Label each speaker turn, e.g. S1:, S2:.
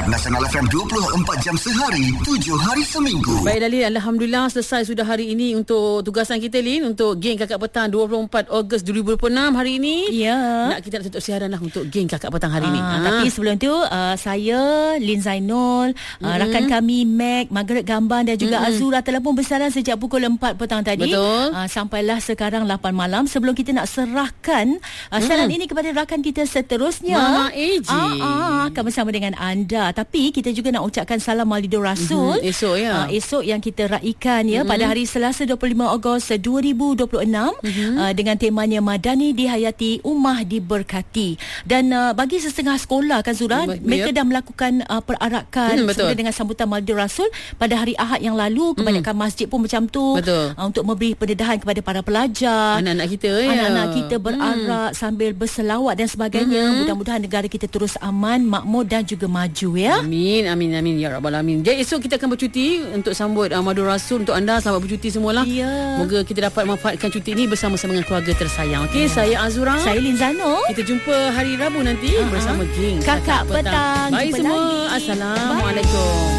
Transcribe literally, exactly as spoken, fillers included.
S1: Dengar Nasional F M dua puluh empat jam sehari, tujuh hari seminggu.
S2: Baik Lin, Alhamdulillah selesai sudah hari ini untuk tugasan kita Lin, untuk geng Kakak Petang dua puluh empat Ogos dua ribu dua puluh enam hari ini.
S3: Ya.
S2: Nak kita nak tutup siaran lah untuk geng Kakak Petang hari ini.
S3: Ah,
S2: Ha.
S3: Tapi sebelum tu uh, saya Lin Zainul, mm-hmm. uh, rakan kami Mac, Margaret Gamban dan juga mm-hmm. Azura telah pun bersara sejak pukul empat petang tadi.
S2: Betul.
S3: Uh, sampailah sekarang lapan malam. Sebelum kita nak serahkan uh, siaran mm. ini kepada rakan kita seterusnya,
S2: Mama A J.
S3: Ah, ah, akan bersama dengan anda. Tapi kita juga nak ucapkan salam Maulidur Rasul.
S2: Mm-hmm. Esok ya.
S3: Uh, esok yang kita raikan ya, mm-hmm. pada hari Selasa dua puluh lima Ogos dua ribu dua puluh enam, mm-hmm. uh, dengan temanya Madani dihayati, Ummah diberkati. Dan uh, bagi setengah sekolah kan Zura,
S2: Yep.
S3: mereka dah melakukan uh, perarakan
S2: hmm,
S3: sesuai dengan sambutan Maulidur Rasul pada hari Ahad yang lalu. Kebanyakan hmm. masjid pun macam tu, uh, untuk memberi pendedahan kepada para pelajar,
S2: anak-anak kita ya.
S3: Anak-anak kita berarak hmm. sambil berselawat dan sebagainya. Hmm. Mudah-mudahan negara kita terus aman, makmur dan juga maju ya.
S2: Amin, amin, amin ya rabbal alamin. Jadi esok kita akan bercuti untuk sambut uh, Maulidur Rasul. Untuk anda selamat bercuti semualah.
S3: Ya.
S2: Moga kita dapat manfaatkan cuti ini bersama-sama dengan keluarga tersayang. Okey, ya. Saya Azura.
S3: Saya Lin Zano.
S2: Kita jumpa hari Rabu nanti uh-huh. bersama geng
S3: Kakak, Kakak Petang.
S2: Bye semua.
S3: Lagi.
S2: Assalamualaikum. Bye.